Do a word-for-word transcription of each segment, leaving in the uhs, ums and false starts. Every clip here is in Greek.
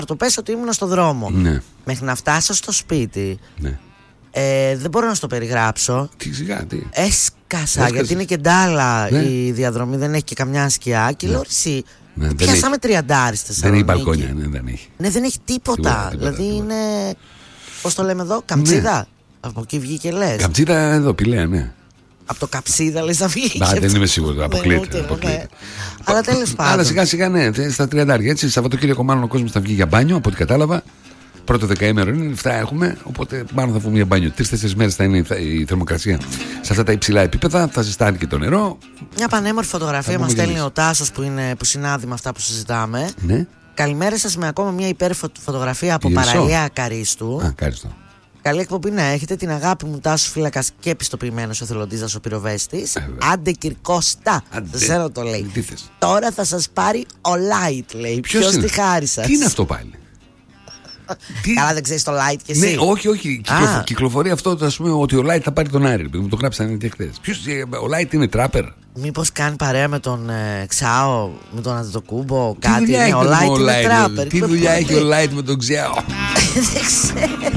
το πες ότι ήμουν στο δρόμο. Ναι. Μέχρι να φτάσω στο σπίτι. Ναι. Ε, δεν μπορώ να στο περιγράψω. Τι σιγά, τι. Έσκασα, Έσκασε. γιατί είναι και ντάλα Ναι. η διαδρομή, δεν έχει και καμιά σκιά. Και Ναι. λέω εσύ, Ναι, δεν πιάσαμε τριαντάρι στη Θεσσαλονίκη. Δεν έχει μπαλκόνια, ναι, δεν έχει. Ναι, δεν έχει τίποτα. Τίποτα, τίποτα, δηλαδή τίποτα. είναι. Πώς το λέμε εδώ, Καμψίδα. Ναι. Από εκεί βγήκε λες. Καμψίδα εδώ, Πηλαία, ναι. Από το Καψίδα λες να βγήκε. Μπα, δεν είμαι σίγουρο, Ναι, αποκλείεται. ούτε, αποκλείεται. ναι. Αλλά τέλος πάντων. Αλλά σιγά σιγά, ναι, στα τριαντάρια. Έτσι, Σαββατοκύριακο μάλλον ο κόσμος θα βγει για μπάνιο, από ό,τι κατάλαβα. Πρώτο δεκαήμερο είναι, αυτά έχουμε. Οπότε μάλλον θα βγούμε για μπάνιο. Τρεις-τέσσερις μέρες θα είναι η θερμοκρασία σε αυτά τα υψηλά επίπεδα. Θα ζεστάνει και το νερό. Μια πανέμορφη φωτογραφία μας γεμίσει. στέλνει ο Τάσος που, είναι, που συνάδει με αυτά που συζητάμε. Ναι. Καλημέρα σας με ακόμα μια υπέροχη φωτογραφία από Γυρισσό. παραλία Καρίστου. Α, ευχαριστώ. Καλή εκπομπή να έχετε. Την αγάπη μου, Τάσος φύλακας και επιστοποιημένος εθελοντής δασοπυροβέστης. Ε, Άντε Κυρκώστα. Άντε. Σε ξέρω το λέει. Τι θες? Τώρα θα σας πάρει ο Light, λέει. Ποιος Ποιος είναι? τη χάρη σας? Τι είναι αυτό πάλι? Τι- Καλά, δεν ξέρεις το Light κι εσύ. Ναι, όχι, όχι. Κυκλοφο... Α. Κυκλοφορεί αυτό, ας πούμε, ότι ο Light θα πάρει τον Άρη. Μου το γράψανε και χθες. Ποιος, ο Light είναι τράπερ. Μήπως κάνει παρέα με τον ε, Ξάο, με τον Αντετοκούμπο, Τι κάτι. δουλειά Ναι, έχει ο με Light τον είναι Light, τράπερ. Τι δουλειά έχει ο Light με τον Ξάο? Δεν ξέρω.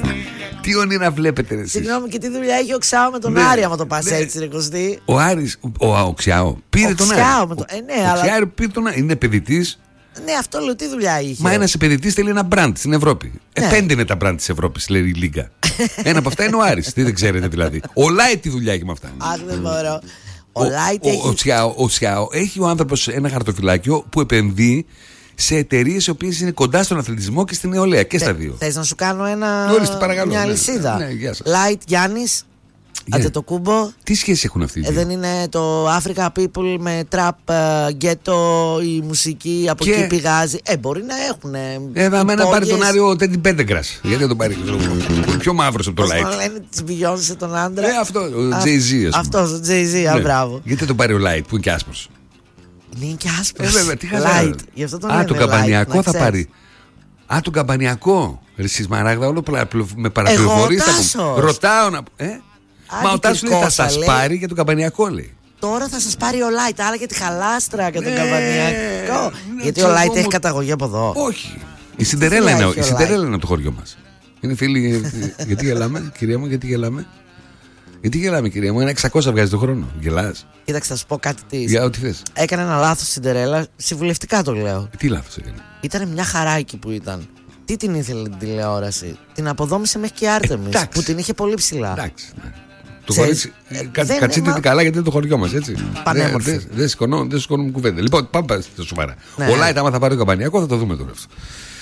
Τι όνειρα βλέπετε, ρε, εσείς? Συγγνώμη, και τι δουλειά έχει ο Ξάο με τον Ναι, Άρη, άμα το πας ναι. έτσι, ρε Κωστή. Ο Άρης, ο, ο, ο Ξάο πήρε Ο τον Ξάο Άρη. με το- ε, ναι, ο αλλά- Ξάο πήρε τον Άρη. Είναι επενδυτής. Ναι, αυτό λέω, τι δουλειά είχε. Μα ένας επενδυτής θέλει ένα μπραντ στην Ευρώπη. Ναι. Ε, πέντε είναι τα μπραντ της Ευρώπης, λέει η Λίγκα. Ένα από αυτά είναι ο Άρης. Τι δεν ξέρετε δηλαδή. Ο Light τι δουλειά έχει με αυτά. Αχ, δεν μπορώ. Ο Ο, Light ο, έχει. ο, Τσιάο, ο Τσιάο έχει ο άνθρωπος ένα χαρτοφυλάκιο που επενδύει σε εταιρείες οι οποίες είναι κοντά στον αθλητισμό και στην νεολαία και στα δύο. Θες να σου κάνω ένα. Ορίστε, παρακαλώ, μια ναι. αλυσίδα. Ναι, γεια σας. Light Γιάννης, Yeah. Αντετοκούμπο. Τι σχέση έχουν αυτοί οι Ε, δύο? δεν είναι το Africa People με trap, γκέτο, η μουσική από Και- εκεί πηγάζει. Ε, μπορεί να έχουν. Ε, θα να πάρει τον Άριο ο Τέντι Πέντεγκρας. Γιατί δεν τον πάρει? Πιο μαύρος από το Πώς Light. τον λένε, της Beyoncé τον άντρα. Ε, αυτό, ο Α, Jay-Z, ας πούμε. Αυτός, ο Jay-Z, α, Ναι. μπράβο. Γιατί δεν τον πάρει ο Light που είναι και άσπρος? Είναι και άσπρος. Ε, βέβαια, τι χαζά. Light. Γι' αυτό τον Α, λένε τον light, Καμπανιακό να θα ξέρεις. πάρει. Α, τον Καμπανιακό. Ρε Σισμαράγδα, όλο πλα- πλου- με παραπληροφορείς. Εγώ, θα Τάσος. πούμε. Ρωτάω να. Ε? Μα ο Τάσος λέει θα Κυρκόσα, σας λέει. πάρει και τον Καμπανιακό, λέει. Τώρα θα σας πάρει ο Light, άλλα και τη χαλάστρα και τον Ναι, Καμπανιακό. ναι, Γιατί ξέρω ο Light εγώ, έχει μου- καταγωγή από εδώ. Όχι. Η Σιντερέλα δουλειά είναι, έχει η ο Σιντερέλα Light? είναι από το χωριό μας. Είναι φίλοι. Γιατί γελάμε, κυρία μου, γιατί γελάμε? Γιατί γελάμε, κυρία μου? Ένα εξακόσια βγάζει το χρόνο. Γελάς? Κοίταξε, θα σου πω κάτι τη. Για ό,τι θες. Έκανε ένα λάθος Σιντερέλα, συμβουλευτικά το λέω. Τι λάθος έκανε? Ήταν μια χαρά εκεί που ήταν. Τι την ήθελε την τηλεόραση? Την αποδόμησε μέχρι και η Άρτεμις, εντάξει. που την είχε πολύ ψηλά. Εντάξει. ναι. Το Ξέρεις, κορίτσι. ε, κα- δεν- Κατσίτε μα- τι καλά γιατί είναι το χωριό μας, έτσι. Πανέμορφη. Δεν δεν σηκώνω- δεν σηκώνουμε κουβέντα. Λοιπόν, πάμε στα σοβαρά. Ναι. Ο Λάιτ, άμα θα πάρει το Καμπανιακό, θα το δούμε τώρα αυτό.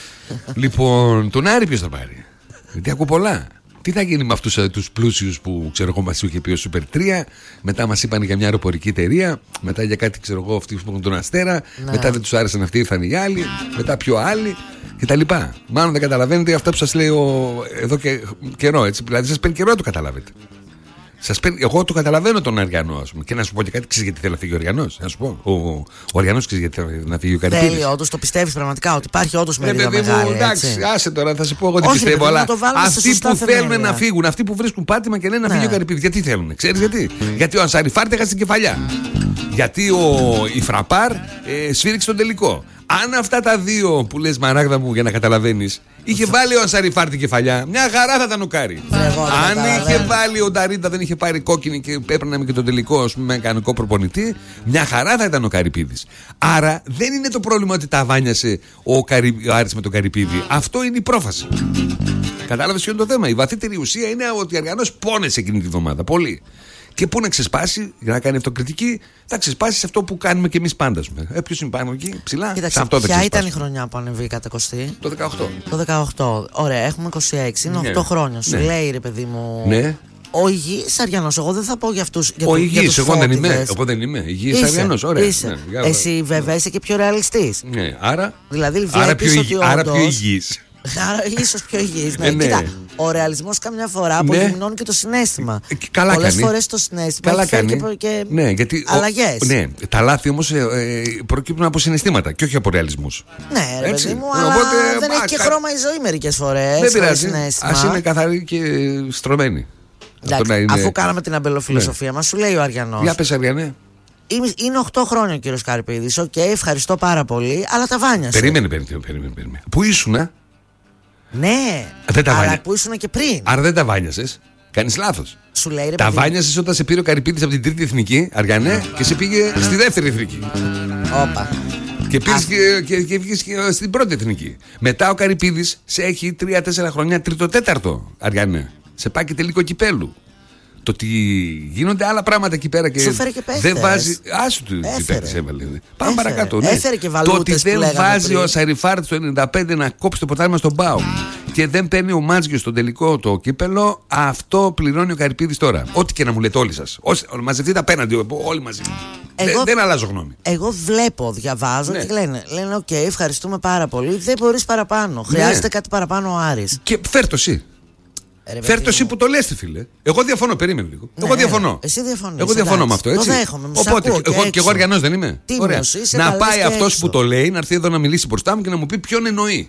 Λοιπόν, τον Άρη ποιος θα πάρει? Γιατί ακούω πολλά. Τι θα γίνει με αυτούς τους πλούσιους που ξέρω εγώ μας είχε πει ο Super τρία, μετά μας είπαν για μια αεροπορική εταιρεία, μετά για κάτι ξέρω εγώ αυτοί που έχουν τον Αστέρα, Ναι. μετά δεν τους άρεσαν αυτοί, ήρθαν οι άλλοι, μετά πιο άλλοι κτλ. Μάλλον δεν καταλαβαίνετε αυτά που σας λέει ο, εδώ και καιρό, έτσι. Δηλαδή σας παίρνει καιρό να το καταλάβετε. Σας παίρνει, εγώ το καταλαβαίνω τον Αριανό, ας πούμε. Και να σου πω και κάτι, ξέρεις γιατί θέλει να φύγει ο Αριανός? Να σου πω. Ο, ο Αριανός ξέρεις γιατί θέλει να φύγει ο Καρυπίδης? Θέλει, όντως το πιστεύεις πραγματικά ότι υπάρχει όντως Ρε μερίδα παιδί μου, μεγάλη. εντάξει, έτσι. άσε τώρα, θα σε πω εγώ τι Όχι, ρε πιστεύω. παιδί μου, Αλλά να το βάλουμε σε αυτοί σωστά που θέλουν θεμέλια. να φύγουν, αυτοί που βρίσκουν πάτημα και λένε να Ναι. φύγει ο Καρυπίδης, γιατί θέλουν? Ξέρεις γιατί? Γιατί ο Ανσαριφάρ έχασε την κεφαλιά. Γιατί ο, η Φραπάρ ε, σφύριξε τον τελικό. Αν αυτά τα δύο που λες, Μαράγδα μου, για να καταλαβαίνεις, είχε βάλει ο Ανσαριφάρ την κεφαλιά, μια χαρά θα ήταν ο Κάρι. Εγώ δεν Αν καταλαβαίνω. είχε βάλει ο Νταρίντα, δεν είχε πάρει κόκκινη και έπαιρναμε και τον τελικό, ας πούμε, με κανονικό προπονητή, μια χαρά θα ήταν ο Καρυπίδης. Άρα δεν είναι το πρόβλημα ότι τα βάνιασε ο, Καρι... ο Άρης με τον Καρυπίδη. Αυτό είναι η πρόφαση. Κατάλαβες ποιο είναι το θέμα? Η βαθύτερη ουσία είναι ότι ο Αριανός πόνεσε εκείνη τη βδομάδα. Πολύ. Και πού να ξεσπάσει, για να κάνει αυτοκριτική, θα ξεσπάσει σε αυτό που κάνουμε και εμείς πάντα. Ε, ποιος είναι πάνω εκεί, ψηλά? Σε Κοίταξε, αυτό θα ποια ήταν ξεσπάσει. η χρονιά που ανεβήκατε, Κωστή? Το δεκαοκτώ. Το δεκαοκτώ. Ωραία, έχουμε είκοσι έξι, είναι Ναι. οκτώ χρόνια. Σου Ναι. λέει, ρε παιδί μου. Ναι. Ο υγιής Αριανός, εγώ δεν θα πω για αυτούς. Για Ο του- για υγιής, τους εγώ δεν είμαι. φώτιδες. Εγώ δεν είμαι. Υγιής Είσαι, Αριανός, ωραία. είσαι. Ναι, για- Εσύ βέβαια είσαι και πιο ρεαλιστής. Ναι, άρα. Δηλαδή άρα βλέπεις πιο, ότι υγι... άρα όντως- πιο υγιής. Άρα ίσως πιο υγιής. Ναι. Ε, ναι. Κοίτα, ο ρεαλισμός καμιά φορά Ναι. αποδειμνώνει και το συναίσθημα. Ε, και καλά Πολλές κάνει. φορές το συναίσθημα Καλά έχει φέρει κάνει. και, και ναι, γιατί ο- αλλαγές. Ναι, τα λάθη όμως ε, ε, προκύπτουν από συναισθήματα και όχι από ρεαλισμούς. Ναι, ρε Έτσι. παιδί μου, Ε, αλλά οπότε, δεν α, έχει και κα- χρώμα η ζωή μερικές φορές. Δεν χωρίς πειράζει. συναίσθημα. Ας είναι καθαρή και στρωμένη. Εντάξει, Αυτό να είναι- αφού κάναμε την αμπελοφιλοσοφία μας, σου λέει ο Αριανός. Για πες, Αριανέ. Είναι οκτώ χρόνια ο κύριος Καρυπίδης. Οκ, okay, ευχαριστώ πάρα πολύ, αλλά τα βάνιασε. Περίμενε, περίμενε, περίμενε, περίμενε. Πού ήσουνα? Ναι, δεν τα αλλά βάνια... που ήσουνα και πριν. Άρα δεν τα βάνιασες. Κάνεις λάθος. Σου λέει, ρε, τα παιδί... βάνιασες όταν σε πήρε ο Καρυπίδης από την τρίτη εθνική, Αριανέ, και σε πήγε στη δεύτερη εθνική. Όπα. Και πήγες και, και, και, και, και στην πρώτη εθνική. Μετά ο Καρυπίδης σε έχει τρία τέσσερα χρόνια τρίτο-τέταρτο, Αριανέ. Σε πάει και τελικό κυπέλου. Το ότι γίνονται άλλα πράγματα εκεί πέρα και δεν βάζει. Άσου του τι παίκτης έβαλε. Πάμε παρακάτω. Ναι. Έφερε και το ότι δεν βάζει πριν. Ο Σαριφάρτ το ενενήντα πέντε να κόψει το ποτάμι στον Πάο και δεν παίρνει ο Μάτζιος στον τελικό το κύπελο, αυτό πληρώνει ο Καρυπίδης τώρα. Ό,τι και να μου λέτε όλοι σας. Μαζευτείτε απέναντι, όλοι μαζί. Εγώ, δεν, δεν αλλάζω γνώμη. Εγώ βλέπω, διαβάζω, ναι. Και λένε, λένε οκ, okay, ευχαριστούμε πάρα πολύ. Δεν μπορείς παραπάνω. Χρειάζεται ναι. κάτι παραπάνω ο Άρης. Και φέρ' το εσύ. Φέρ' το εσύ που το λες, φίλε. Εγώ διαφωνώ, περίμενε λίγο. Ναι, εγώ διαφωνώ. Εσύ διαφωνείς. Εγώ διαφωνώ με αυτό, έτσι. Το δέχομαι. Οπότε, και εγώ, και εγώ Αριανός δεν είμαι. Ωραία. Να πάει αυτός που το λέει, να έρθει εδώ να μιλήσει μπροστά μου και να μου πει ποιον εννοεί.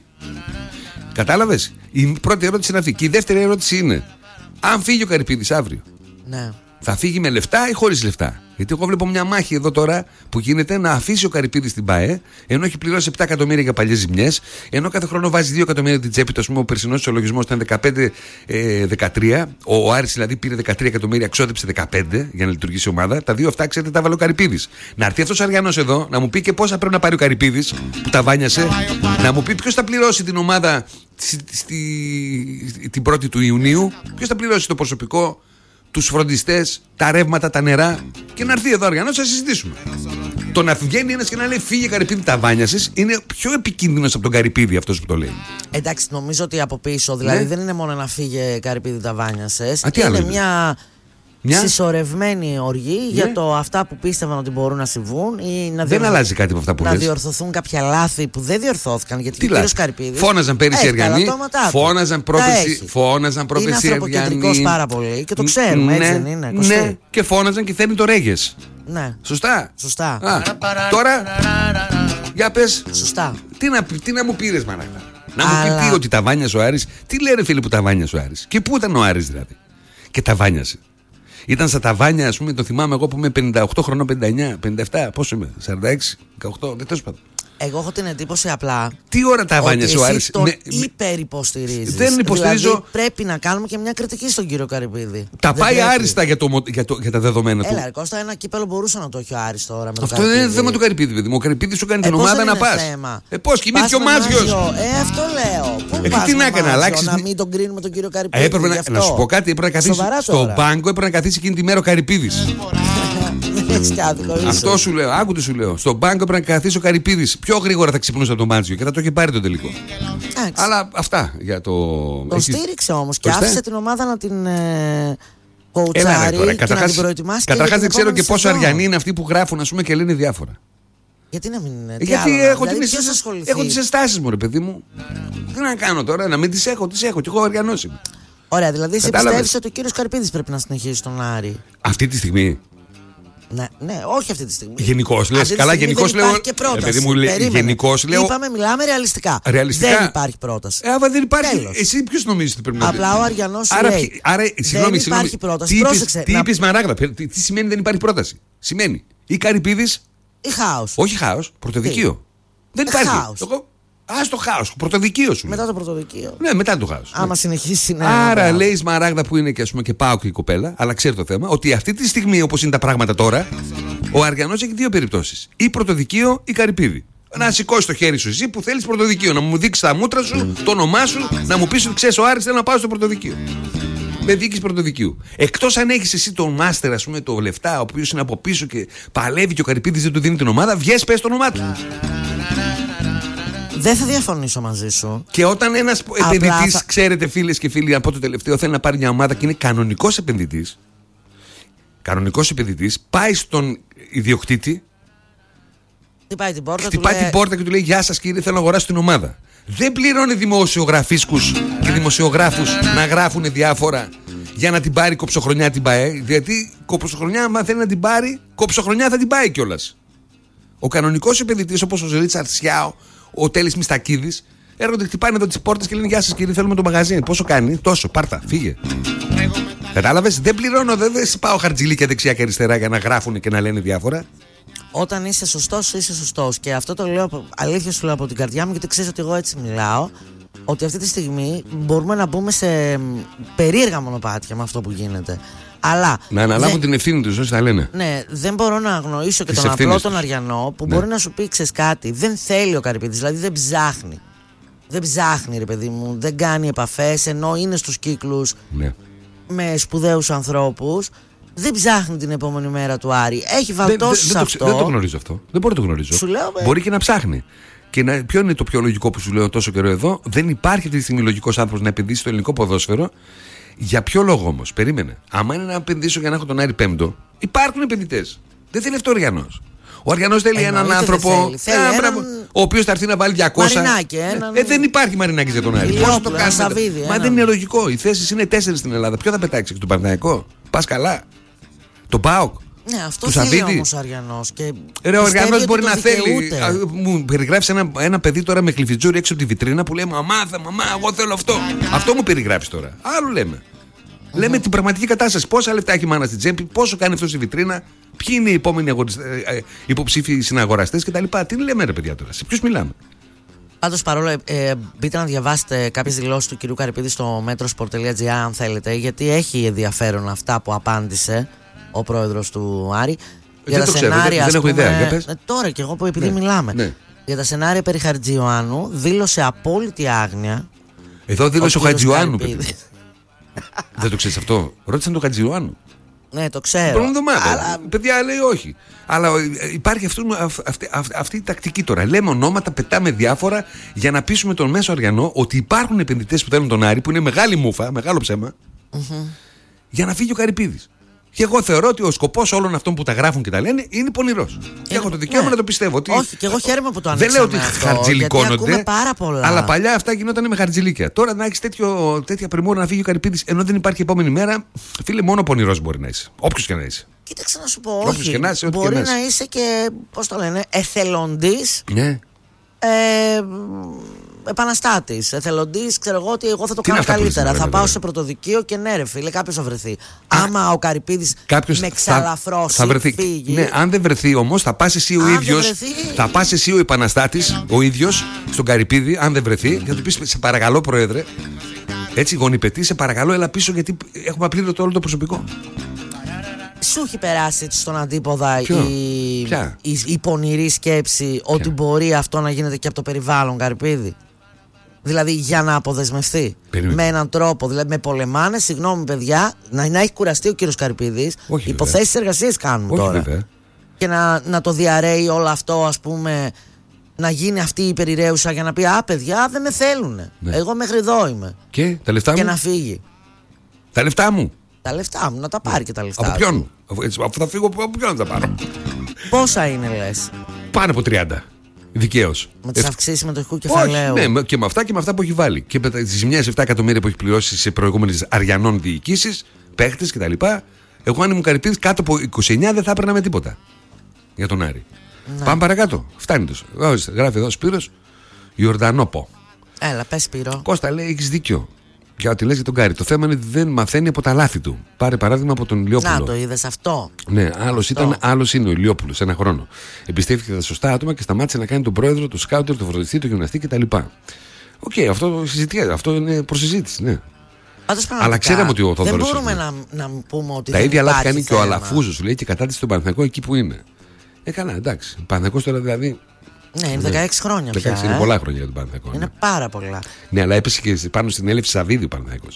Κατάλαβες. Η πρώτη ερώτηση είναι αυτή. Και η δεύτερη ερώτηση είναι, αν φύγει ο Καρυπίδης αύριο, ναι. θα φύγει με λεφτά ή χωρίς λεφτά? Γιατί εγώ βλέπω μια μάχη εδώ τώρα που γίνεται να αφήσει ο Καρυπίδης την ΠΑΕ, ενώ έχει πληρώσει επτά εκατομμύρια για παλιές ζημιές, ενώ κάθε χρόνο βάζει δύο εκατομμύρια την τσέπη του. Ας πούμε, ο περσινός ισολογισμός ήταν δεκαπέντε δεκατρία. Ο, ο Άρης δηλαδή πήρε δεκατρία εκατομμύρια, ξόδεψε δεκαπέντε για να λειτουργήσει η ομάδα. Τα δύο αυτά, ξέρετε, τα βάλε ο Καρυπίδης. Να έρθει αυτός ο Αριανός εδώ να μου πει και πόσα πρέπει να πάρει ο Καρυπίδης που τα βάνιασε, να μου πει ποιος θα πληρώσει την ομάδα στη, στη, την πρώτη του Ιουνίου, ποιος θα πληρώσει το προσωπικό, τους φροντιστές, τα ρεύματα, τα νερά, και να έρθει εδώ ο Αριανός να συζητήσουμε. Το να βγαίνει ένας και να λέει φύγε Καρυπίδη, τα βάνιασες, είναι πιο επικίνδυνος από τον Καρυπίδη αυτός που το λέει. Εντάξει, νομίζω ότι από πίσω, δηλαδή ναι. δεν είναι μόνο να φύγε Καρυπίδη, τα βάνιασες. Α, τι είναι άλλο μια. Μια συσσωρευμένη οργή ναι. για το αυτά που πίστευαν ότι μπορούν να συμβούν ή να, δεν διορθω... αλλάζει κάτι από αυτά που να λες. διορθωθούν κάποια λάθη που δεν διορθώθηκαν. Γιατί τι ο κύριος Καρυπίδης φώναζαν πέρυσι οι Αριανοί, φώναζαν πρόπερσι φώναζαν πρόπερσι οι Αριανοί. Είναι ανθρωποκεντρικός πάρα πολύ και το ξέρουμε, ναι, έτσι δεν είναι? Ναι, και φώναζαν και θέλει το Ρέγες. Ναι. Σωστά. Σωστά. Α, τώρα, για πες. Σωστά. Τι να, τι να μου πήρες, μανάκτα? Να μου Αλλά... πει τι, ότι τα βάνιασε ο Άρης? Τι λένε φίλοι που τα βάνιασε ο Άρης? Και πού ήταν ο Άρης δηλαδή? Και τα βάνιασε. Ήταν στα ταβάνια, ας πούμε, το θυμάμαι εγώ που είμαι πενήντα οκτώ χρονών, πενήντα εννιά, πενήντα επτά, πόσο είμαι, σαράντα έξι, δεκαοκτώ, δεν τέλος πάντων. Εγώ έχω την εντύπωση απλά. Τι ώρα τα βάνιασε ο Άρης? Τον με... υπερυποστηρίζεις. Δεν υποστηρίζω. Δηλαδή πρέπει να κάνουμε και μια κριτική στον κύριο Καρυπίδη. Τα δεν πάει πρέπει. άριστα για, το, για, το, για τα δεδομένα του. Έλα, ρε Κώστα, ένα κύπελο μπορούσε να το έχει ο Άρης τώρα. Με αυτό δεν είναι θέμα του Καρυπίδη, παιδί μου. Ο Καρυπίδης σου κάνει ε, την ομάδα να πας. Ε, πώς κοιμήθηκε ο Μάζιος? Ε, αυτό λέω. Πού πας τι να έκανε, αλλάξει. Να μην τον κρίνουμε τον κύριο Καρυπίδη. Έπρεπε να σου πω κάτι, έπρεπε να καθίσει. Στον πάγκο έπρεπε να καθίσει εκείνη τη μέρα ο Καρυπίδης. Αυτό σου λέω, άκου τι σου λέω. Στον πάγκο πρέπει να καθίσει ο Καρυπίδης. Πιο γρήγορα θα ξυπνούσε από τον Μάτζιο και θα το είχε πάρει το τελικό. Άξι. Αλλά αυτά για το. Τον Έχεις... στήριξε όμως και άφησε την ομάδα να την ε, κοουτσάρει και καταρχάς, να την προετοιμάσει. Καταρχάς δεν ξέρω και πόσο Αριανοί είναι αυτοί που γράφουν, ας πούμε, και λένε διάφορα. Γιατί να μην είναι? Γιατί άλλο, έχω, δηλαδή, τις, έχω τις αισθάσεις μου, ρε παιδί μου. Τι να κάνω τώρα, να μην τις έχω, τις έχω. Και εγώ Αριανός είμαι. Ωραία, δηλαδή εσύ πιστεύεις ότι ο κύριος Καρυπίδης πρέπει να συνεχίσει τον Άρη αυτή τη στιγμή? Ναι, ναι, όχι αυτή τη στιγμή. Γενικώς λες. Καλά, γενικώς λέω. Επειδή μου λέει, γενικώς λέω. Είπαμε, μιλάμε ρεαλιστικά. Ρεαλιστικά. Δεν υπάρχει πρόταση. Ε, άμα δεν υπάρχει. Τέλος. Εσύ ποιος νομίζεις ότι πρέπει να πει? Απλά ο Αριανός άρα, λέει. Άρα, συγγνώμη, δεν υπάρχει πρόταση. Τι Πρόσεξε. Τι είπες, Μαράγδα? Τι, τι σημαίνει δεν υπάρχει πρόταση? Σημαίνει ή Καρυπίδης ή χάος. Όχι χάος, πρωτοδικείο. Δεν υπάρχει. Α το χάος, πρωτοδικείο σου. Μετά το πρωτοδικείο. Ναι, μετά το χάος. Άμα συνεχίσει να. Άρα λέει η Σμαράγδα που είναι και, ας πούμε, και πάω και η κοπέλα, αλλά ξέρει το θέμα, ότι αυτή τη στιγμή όπως είναι τα πράγματα τώρα, ο Αριανός έχει δύο περιπτώσεις. Ή πρωτοδικείο ή Καρυπίδη. Να σηκώσει το χέρι σου εσύ που θέλεις πρωτοδικείο, να μου δείξει τα μούτρα σου, το όνομά σου, να μου πεις ότι ξέρεις ο Άρης θέλει να πάω στο πρωτοδικείο. Με δίκης πρωτοδικείου. Εκτός αν έχεις εσύ τον μάστερ, ας πούμε, το λεφτά, ο οποίος είναι από πίσω και παλεύει και ο Καρυπίδης δεν του δίνει την ομάδα, βγες, πες το όνομά του. Δεν θα διαφωνήσω μαζί σου. Και όταν ένας επενδυτής, θα... ξέρετε φίλες και φίλοι, από το τελευταίο θέλει να πάρει μια ομάδα και είναι κανονικός επενδυτής, κανονικός επενδυτής, πάει στον ιδιοκτήτη, χτυπάει την πόρτα, χτυπάει την πόρτα και του λέει γεια σας κύριε, θέλω να αγοράσω την ομάδα. Δεν πληρώνει δημοσιογραφίσκους και δημοσιογράφους να γράφουν διάφορα για να την πάρει κοψοχρονιά την ΠΑΕ. Γιατί κοψοχρονιά, άμα θέλει να την πάρει, κοψοχρονιά θα την πάει κιόλας. Ο κανονικός επενδυτής, όπως ο Ρίτσαρντ Σιάο, ο Τέλης Μιστακίδης, έρχονται, χτυπάνε εδώ τις πόρτες και λένε γεια σας κύριε, θέλουμε το μαγαζί. Πόσο κάνει? Τόσο, πάρτα, φύγε. Κατάλαβες? Δεν πληρώνω, δεν, δεν πάω χαρτζηλίκια δεξιά και αριστερά για να γράφουν και να λένε διάφορα. όταν είσαι σωστός, είσαι σωστός. Και αυτό το λέω, αλήθεια σου λέω από την καρδιά μου, γιατί ξέρεις ότι εγώ έτσι μιλάω. Ότι αυτή τη στιγμή μπορούμε να μπούμε σε περίεργα μονοπάτια με αυτό που γίνεται. Αλλά να αναλάβουν δεν, την ευθύνη τους, όσοι τα λένε. Ναι, δεν μπορώ να αγνοήσω και τον απλό τον Αριανό που ναι. μπορεί να σου πει, ξέρεις κάτι, δεν θέλει ο Καρυπίδης, δηλαδή δεν ψάχνει. Δεν ψάχνει, ρε παιδί μου, δεν κάνει επαφές, ενώ είναι στους κύκλους ναι. με σπουδαίους ανθρώπους. Δεν ψάχνει την επόμενη μέρα του Άρη. Έχει βαλτώσει σε αυτό. Δεν το γνωρίζω αυτό. Δεν μπορεί να το γνωρίζω. Σου λέω, μπορεί και να ψάχνει. Και να, ποιο είναι το πιο λογικό που σου λέω τόσο καιρό εδώ? Δεν υπάρχει αυτή τη στιγμή λογικός άνθρωπος να επενδύσει στο ελληνικό ποδόσφαιρο. Για ποιο λόγο όμως? Περίμενε. Άμα είναι να επενδύσω για να έχω τον Άρη πέμπτο, υπάρχουν επενδυτές. Δεν θέλει αυτό ο Αριανός. Ο Αριανός θέλει Εννοείται έναν άνθρωπο θέλει. Θέλει ε, έναν... ο οποίος θα έρθει να βάλει διακόσια. Μαρινάκι, έναν... ε, δεν υπάρχει Μαρινάκι για τον Άρη. Πώς το κάνετε? Μα δεν είναι λογικό. Οι θέσεις είναι τέσσερις στην Ελλάδα. Ποιο θα πετάξει? Τον Παναθηναϊκό? Πας καλά? Τον ΠΑΟΚ? Ναι, αυτό θέλει όμως ο Αριανός. Και ρε, ο Αριανός μπορεί να θέλει. Μου περιγράφει ένα, ένα παιδί τώρα με κλειφιτζούρι έξω από τη βιτρίνα που λέει Μαμά, θα, μαμά, εγώ θέλω αυτό. Αυτό μου περιγράφει τώρα. Άλλο λέμε. Mm-hmm. Λέμε την πραγματική κατάσταση. Πόσα λεφτά έχει η μάνα στην τσέπη, πόσο κάνει αυτό στη βιτρίνα, ποιοι είναι οι επόμενοι ε, ε, υποψήφοι συναγοραστές κτλ. Τι λέμε, ρε παιδιά τώρα, σε ποιους μιλάμε? Πάντως παρόλο, ε, μπείτε να διαβάσετε κάποιες δηλώσεις του κυρίου Καρυπίδη στο metrosport τελεία gr αν θέλετε, γιατί έχει ενδιαφέρον αυτά που απάντησε ο πρόεδρος του Άρη. Για δεν τα το σενάρια, ξέρω, δεν, δεν έχω ιδέα. Για πες. Ε, τώρα κι εγώ που επειδή ναι, μιλάμε. Ναι. Για τα σενάρια περί Χατζιωάννου δήλωσε απόλυτη άγνοια. Εδώ δήλωσε ο, ο Χατζιωάννου. Δεν το ξέρεις αυτό? Ρώτησαν τον Χατζιωάννου. Ναι, το ξέρω. Πρώτη εβδομάδα. Αλλά... παιδιά λέει όχι. Αλλά υπάρχει αυτό, αυτή, αυτή, αυτή η τακτική τώρα. Λέμε ονόματα, πετάμε διάφορα για να πείσουμε τον μέσο Αριανό ότι υπάρχουν επενδυτές που θέλουν τον Άρη, που είναι μεγάλη μούφα, μεγάλο ψέμα, mm-hmm. για να φύγει ο Καρυπίδης. Και εγώ θεωρώ ότι ο σκοπός όλων αυτών που τα γράφουν και τα λένε είναι πονηρός. Και έχω το δικαίωμα ναι. να το πιστεύω. Ότι... Όχι, και εγώ χαίρομαι που το ανοίξαμε. Δεν λέω ότι χαρτζηλικώνονται. Πάρα πολλά. Αλλά παλιά αυτά γινόταν με χαρτζηλίκια. Τώρα να έχεις τέτοια πρημούρα να φύγει ο Καρυπίδης ενώ δεν υπάρχει επόμενη μέρα, φίλε, μόνο πονηρός μπορεί να είσαι. Όποιος και να είσαι. Κοίταξε να σου πω. Όχι, και να είσαι, μπορεί και να, να είσαι και, πώς το λένε, εθελοντής. Ναι. Ε, επαναστάτης, εθελοντής, ξέρω εγώ ότι εγώ θα το τι κάνω καλύτερα. Θα, θα πάω σε πρωτοδικείο και ναι, ρε φίλε, κάποιος θα βρεθεί. Α, άμα ο Καρυπίδης με ξαλαφρώσει, θα βρεθεί. Φύγει. Ναι, αν δεν βρεθεί όμως, θα πας εσύ ο ίδιος. Θα πας εσύ ο επαναστάτης, ο ίδιος, στον Καρυπίδη, αν δεν βρεθεί, και θα του πεις: σε παρακαλώ, Πρόεδρε, έτσι γονιπετή, σε παρακαλώ, έλα πίσω γιατί έχουμε απλήρωτο όλο το προσωπικό. Σου έχει περάσει στον αντίποδα η, η, η πονηρή σκέψη Ποια? ότι μπορεί αυτό να γίνεται και από το περιβάλλον, Καρυπίδη? Δηλαδή για να αποδεσμευτεί Περίμενε. με έναν τρόπο, δηλαδή με πολεμάνε, συγγνώμη παιδιά, να, να έχει κουραστεί ο κύριος Καρυπίδης. Υποθέσεις εργασίες κάνουμε Όχι, τώρα. Βέβαια. Και να, να το διαρρέει όλο αυτό, ας πούμε, να γίνει αυτή η περιραίουσα για να πει Α, παιδιά, δεν με θέλουνε. Ναι. Εγώ μέχρι εδώ είμαι. Και τα λεφτά μου. Και να φύγει. Τα λεφτά μου. Τα λεφτά μου, να τα πάρει και τα λεφτά. Από ποιον? Αφού θα φύγω, από ποιον να τα πάρω? Πόσα είναι, λες? Πάνω από τριάντα. Δικαίως. Με τις αυξήσεις συμμετοχικού κεφαλαίου. Όχι, ναι, και με αυτά και με αυτά που έχει βάλει. Και με τις ζημιές επτά εκατομμύρια που έχει πληρώσει σε προηγούμενες Αριανών διοικήσεις, παίχτες κτλ. Εγώ αν ήμουν Καρυπίδης κάτω από είκοσι εννιά δεν θα έπαιρνα με τίποτα για τον Άρη. Ναι. Πάμε παρακάτω. Φτάνει τόσο. Γράφει εδώ Σπύρος Ιορδανόπο. Έλα, πες Σπύρο. Κώστα, λέει, έχεις δίκιο. Για ό,τι λες για τον Κάρη. Το θέμα είναι ότι δεν μαθαίνει από τα λάθη του. Πάρε παράδειγμα από τον Ηλιόπουλο. Να το είδες αυτό. Ναι, άλλος ήταν, άλλος είναι ο Ηλιόπουλος ένα χρόνο. Εμπιστεύτηκε τα σωστά άτομα και σταμάτησε να κάνει τον πρόεδρο, τον σκάουτερ, τον φροντιστή, τον γυμναστή κτλ. Οκ, okay, αυτό συζητιέται. Αυτό είναι προσυζήτηση, ναι. Αλλά ξέραμε ότι ο Θοδωρής. Δεν μπορούμε να, να πούμε ότι. Τα δεν ίδια λάθη κάνει θέμα. Και ο Αλαφούζος, λέει, και κατάτησε τον Παναθηναϊκό εκεί που είναι. Ε, καλά, εντάξει. Ο Παναθηναϊκός τώρα δηλαδή. Ναι, είναι δεκαέξι χρόνια πια. δεκαέξι, είναι ε? πολλά χρόνια για τον Παναθηναϊκό. Είναι ναι. πάρα πολλά. Ναι, αλλά έπεσε και πάνω στην έλευση Σαββίδη ο Παναθηναϊκός.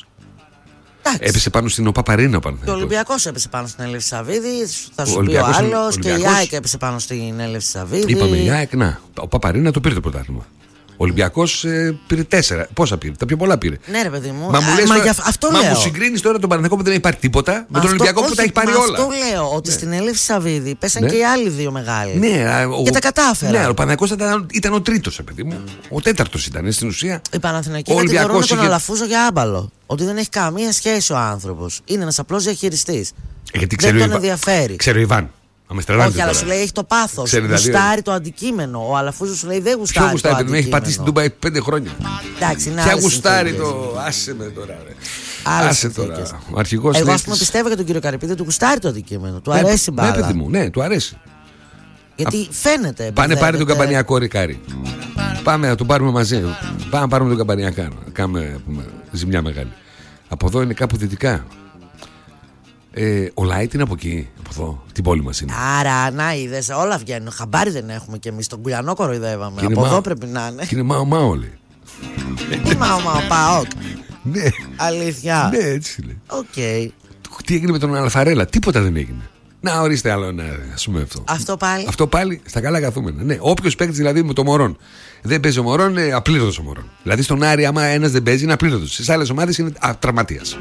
Έπεσε πάνω στην Οπαπαρίνα ο Παναθηναϊκός. Και ο Ολυμπιακός έπεσε πάνω στην έλευση Σαββίδη. Θα σου πει ο άλλος. Και η ΑΕΚ έπεσε πάνω στην έλευση Σαββίδη. Είπαμε η ΑΕΚ, να. Ο Παπαρίνα το πήρε το πρωτάθλημα. Ο Ολυμπιακός ε, πήρε τέσσερα. Πόσα πήρε? Τα πιο πολλά πήρε. Ναι, ρε παιδί μου. Μα μου, λες, μα, τώρα, αυτό μα λέω. μου συγκρίνεις τώρα τον Παναθηναϊκό που δεν υπάρχει τίποτα με αυτό, τον Ολυμπιακό όχι, που τα έχει πάρει όλα. Αυτό λέω. Ότι ναι. στην έλευση Σαββίδη πέσαν ναι. και οι άλλοι δύο μεγάλοι. Ναι, ο, και τα κατάφεραν. Ναι, ο Παναθηναϊκός ήταν, ήταν ο τρίτος, παιδί μου. Ο τέταρτος ήταν στην ουσία. Οι Παναθηναϊκοί κατηγορούν τον Αλαφούζο για άμπαλο. Ότι δεν έχει καμία σχέση ο άνθρωπος. Είναι ένας απλός διαχειριστής. Δεν τον ενδιαφέρει. Ξέρω Ιβάν. Όχι, αλλά σου λέει έχει το πάθος. Γουστάρει δηλαδή... το αντικείμενο. Ο Αλαφούζος σου λέει δεν γουστάρει. Ποιο γουστάρει, δεν έχει πατήσει την Ντούμπα πέντε χρόνια. Εντάξει, είναι ποια γουστάρει το. Άσε με τώρα, ρε. Άσε τώρα. Ο αρχηγός. Εγώ, α πούμε, πιστεύω για τον κύριο Καρυπίδη του γουστάρει το αντικείμενο. Του αρέσει μπάλα. Ναι, παιδί μου, ναι, του αρέσει. Γιατί Α, φαίνεται. Πάνε πάρει τον Καμπανιακό Ρικάρι. Πάμε να τον πάρουμε μαζί. Πάμε να πάρουμε τον Καμπανιακό. Κάνουμε ζημιά μεγάλη. Από εδώ είναι κάπου δυτικά. Ε, ο Λάιτ είναι από εκεί, από εδώ, την πόλη μας είναι. Άρα, να είδες, όλα βγαίνουν. Χαμπάρι δεν έχουμε κι εμείς. Τον Κουλιανό κοροϊδεύαμε. Από εδώ πρέπει να είναι. Και είναι μάο μάο, λέει. Τι μάο μάο, ΠΑΟΚ. Ναι. Αλήθεια. Ναι, έτσι λέει. Okay. Τι έγινε με τον Αλφαρέλα, τίποτα δεν έγινε. Να ορίστε άλλο να πούμε αυτό. Αυτό πάλι. Αυτό πάλι στα καλά καθούμενα. Ναι, όποιος παίκτη δηλαδή με το Μωρόν δεν παίζει ο Μωρόν, είναι απλήρωτος ο Μωρόν. Δηλαδή στον Άρη, άμα ένας δεν παίζει, είναι απλήρωτος. Στις άλλες ομάδες είναι τραυματίας.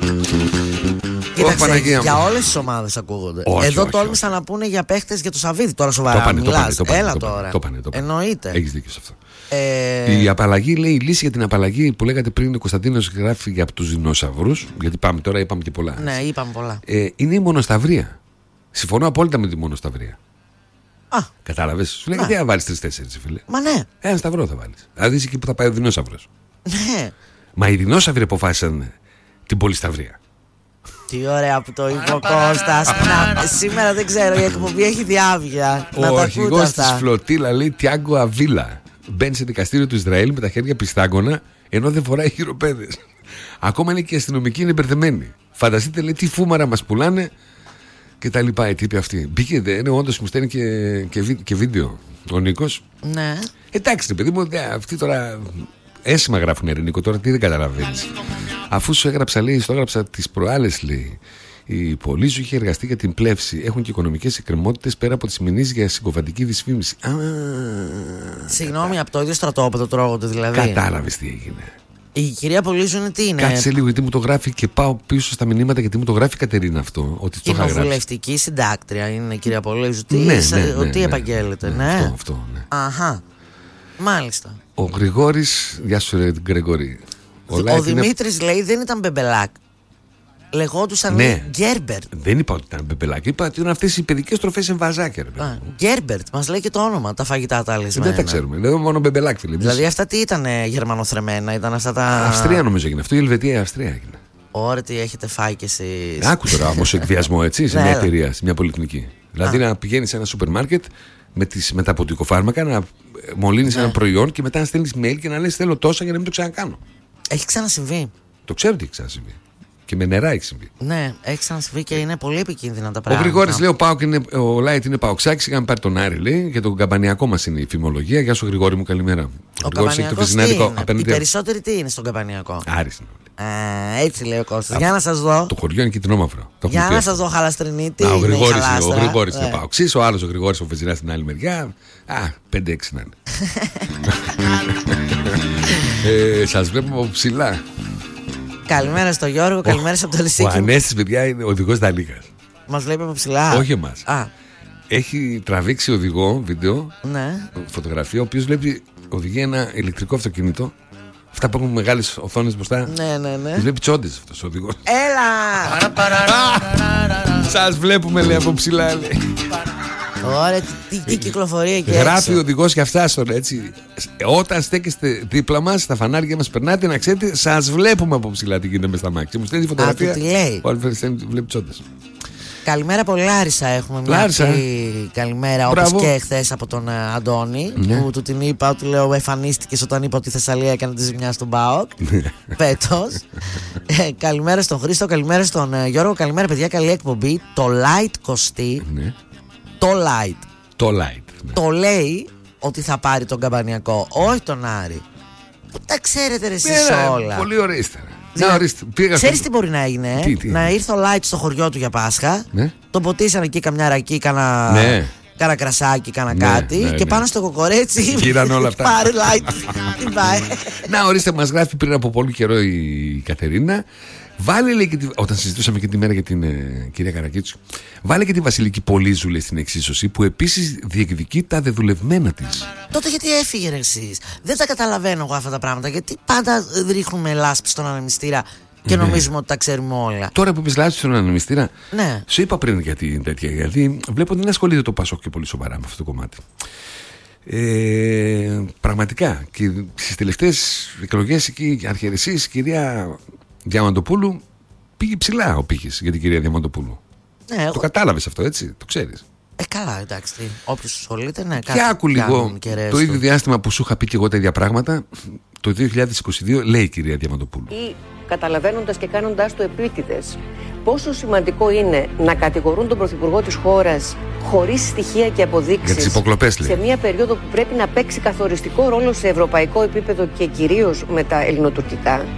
Κοίταξε, για όλες τις ομάδες ακούγονται. Όχι, Εδώ όχι, τόλμησαν να πούνε για παίχτες για το Σαββίδι. Τώρα σοβαρά. Το πάνε, το πάνε, το πάνε, Έλα το πάνε, τώρα. Το πάνε, το πάνε. Εννοείται. Έχεις δίκιο σε αυτό. Ε... Η απαλλαγή, λέει, η λύση για την απαλλαγή που λέγατε πριν ο Κωνσταντίνος γράφει για τους δεινόσαυρους. Γιατί πάμε τώρα, είπαμε και πολλά. Ναι, είπαμε πολλά. Ε, είναι η μονοσταυρία. Συμφωνώ απόλυτα με τη μονοσταυρία. Α. Κατάλαβες. Σου λέει γιατί να βάλεις τρεις-τέσσερις, φίλε. Μα ναι. Ένα σταυρό θα βάλεις. Θα δεις εκεί που θα πάει ο δεινόσαυρος. Ναι. Μα οι δεινόσαυροι αποφάσισαν την πολυσταυρία. Τι ωραία που το είπε ο Κώστας. Να, σήμερα δεν ξέρω, η εκπομπή έχει διάβγεια. Ο αρχηγός της φλωτήλα, λέει, Τιάγκο Αβίλα, μπαίνει σε δικαστήριο του Ισραήλ με τα χέρια πιστάγκωνα, ενώ δεν φοράει χειροπέδες. Ακόμα είναι και οι αστυνομικοί είναι μπερδεμένοι. Φανταστείτε, λέει, τι φούμαρα μας πουλάνε και τα λοιπά. Οι τύποι αυτοί. Μπήκε, ναι, όντως μου στέλνει και, και, βι, και βίντεο ο Νίκος. Ναι. Εντάξει, παιδί μου, αυτοί τώρα έσημα γράφουν, Ερενίκο, τώρα τι δεν καταλαβαίνεις. Αφού σου έγραψα, λέει, στο έγραψα τις προάλλες, λέει, η πολλή σου είχε εργαστεί για την πλεύση. Έχουν και οικονομικές εκκρεμότητες πέρα από τις μηνύσεις για συγκοφαντική δυσφήμιση. Α, συγγνώμη, από το ίδιο στρατόπεδο τρώγονται δηλαδή. Κατάλαβες τι έγινε. Η κυρία Πολύζου είναι τι είναι. Κάτσε λίγο, γιατί μου το γράφει και πάω πίσω στα μηνύματα, γιατί μου το γράφει η Κατερίνα αυτό. Ότι το κοινοβουλευτική συντάκτρια είναι η κυρία Πολύζου. Τι, ναι, ναι, ναι, ναι, τι ναι, επαγγέλλεται, ναι. ναι. Αυτό, αυτό, ναι. Αχα. Μάλιστα. Ο Γρηγόρης, γεια σου, ρε Γκρεγόρη. Ο, ο Δημήτρης λέει δεν ήταν μπεμπελάκ. Λεγόντουσαν ναι. Γκέρμπερτ. Δεν είπα ότι ήταν μπεμπελάκ. Είπα ότι ήταν αυτές οι παιδικές τροφές σε βαζάκια. Γκέρμπερτ, μας λέει και το όνομα. Τα φαγητά τα λυσμένα. Δεν τα ξέρουμε. Λέω μόνο μπεμπελάκ, φίλε. Δηλαδή αυτά τι ήταν γερμανοθρεμένα, ήταν αυτά τα. Αυστρία νομίζω έγινε. Αυτό η Ελβετία η Αυστρία έγινε. Ωραία, τι έχετε φάει κι εσείς. Άκου τώρα όμως εκβιασμό, έτσι, σε μια εταιρεία, σε μια πολυεθνική. Δηλαδή να πηγαίνεις σε ένα σούπερ μάρκετ με, τις, με τα ποτικοφάρμακα, να μολύνεις ναι. ένα προϊόν και μετά να στέλνεις mail και να λες θέλω τόσα για να μην το ξανακάνω. Έχει ξανασυμβεί. Το ξέρω τι έχει ξανασυμβεί. Και με νερά έχει συμβεί. Ναι, έχει ξανασυμβεί και είναι πολύ επικίνδυνα τα πράγματα. Ο Γρηγόρης λέει: Ο, είναι, ο Λάιτ είναι Παοξάκη. Είχαμε πάρει τον Άρη, λέει, και τον Καμπανιακό μας είναι η φημολογία. Γεια σου, Γρηγόρη μου, καλημέρα. Ο, ο Καμπανιακός τι είναι. Οι περισσότεροι τι είναι στον Καμπανιακό. Άρης είναι. Α, έτσι λέει ο Κώστας. Για να σας δω. Το χωριό είναι κυτρινόμαυρο. Για να σας δω χαλαστρινίτη. Ο Γρηγόρης είναι Παοξής, ο άλλος ο Γρηγόρης ο Βεζινάς στην άλλη μεριά. Α, πέντε έξι να είναι. Σας βλέπω από ψηλά. Καλημέρα στο Γιώργο, καλημέρα από το Λυσίκι. Ο Ανέστης, παιδιά, είναι οδηγός Δαλίκας. Μας βλέπει από ψηλά. Όχι εμάς. Α. Έχει τραβήξει οδηγό, βίντεο, ναι. φωτογραφία, ο οποίος βλέπει, οδηγεί ένα ηλεκτρικό αυτοκίνητο. Αυτά που έχουν μεγάλες οθόνες μπροστά. Ναι, ναι, ναι. Βλέπει τσόντες αυτός ο οδηγός. Έλα! Σας βλέπουμε, λέει, από ψηλά, λέει. Ωραία, τι, τι κυκλοφορία και γράφει ο οδηγός για αυτά στον έτσι. Όταν στέκεστε δίπλα μας, στα φανάρια μας περνάτε, να ξέρετε, σας βλέπουμε από ψηλά τι γίνεται μες στα μάτια. Μου στέλνει φωτογραφία. Α, τι λέει. Ο Άλφερ βλέπει τσόντες. Καλημέρα από Λάρισα έχουμε μια Λάρισα. Καλημέρα. Όπως και χθες από τον uh, Αντώνη, ναι. Που του την είπα, του λέω εμφανίστηκες όταν είπα ότι η Θεσσαλία έκανε τη ζημιά στον ΠΑΟΚ φέτος. ε, καλημέρα στον Χρήστο, καλημέρα στον uh, Γιώργο, καλημέρα παιδιά, καλή εκπομπή. Το Light Κωστή, ναι. Το Light Το Light ναι. Το λέει ότι θα πάρει τον Καμπανιακό, όχι τον Άρη. Που τα ξέρετε ρε εσείς όλα. Πολύ ωραία ύστερα. Ξέρεις τι μπορεί να έγινε, ε? τι, τι, να ήρθε ο Λάιτ στο χωριό του για Πάσχα, ναι. Τον ποτίσαν εκεί καμιά ρακή, κάνα, ναι. κάνα κρασάκι, κάνα ναι, κάτι ναι, ναι. Και πάνω στο κοκορέτσι γύραν όλα αυτά. Πάρε Λάιτ. Τι πάει. Να ορίστε, μας γράφει πριν από πολύ καιρό η Κατερίνα. Βάλε, λέει, και τη... όταν συζητούσαμε και τη μέρα για την ε, κυρία Καρακίτσου, βάλε και τη Βασιλική Πολύζου, λέει, στην εξίσωση, που επίσης διεκδικεί τα δεδουλευμένα της. Τότε γιατί έφυγε ρε εσείς? Δεν τα καταλαβαίνω εγώ αυτά τα πράγματα. Γιατί πάντα ρίχνουμε λάσπη στον ανεμιστήρα και ναι. νομίζουμε ότι τα ξέρουμε όλα. Τώρα που είπες λάσπη στον ανεμιστήρα, ναι. Σου είπα πριν γιατί τέτοια. Γιατί βλέπω ότι δεν ασχολείται το Πασόκ και πολύ σοβαρά με αυτό το κομμάτι. Ε, πραγματικά και στις τελευταίες εκλογές εκεί αρχαιρεσίες, η κυρία Διαμαντοπούλου πήγε ψηλά ο πύχης για την κυρία Διαμαντοπούλου. Ναι, το κατάλαβες αυτό, έτσι, το ξέρεις. Ε, καλά, εντάξει. Όποιος ασχολείται, ναι, κάτι. Και άκου λίγο το ίδιο διάστημα που σου είχα πει και εγώ τα ίδια πράγματα. Το δύο χιλιάδες είκοσι δύο λέει η κυρία Διαμαντοπούλου. Ή καταλαβαίνοντας και κάνοντας το επίτηδες πόσο σημαντικό είναι να κατηγορούν τον Πρωθυπουργό της χώρας χωρίς στοιχεία και αποδείξεις. Για τις υποκλοπές, λέει. Σε μια περίοδο που πρέπει να παίξει καθοριστικό ρόλο σε ευρωπαϊκό επίπεδο και κυρίως με τα ελληνοτουρκικά.